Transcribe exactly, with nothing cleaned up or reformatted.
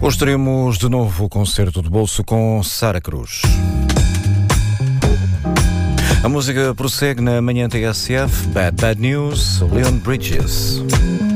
Hoje teremos de novo o concerto de bolso com Sara Cruz. A música prossegue na manhã T S F, Bad Bad News, Leon Bridges.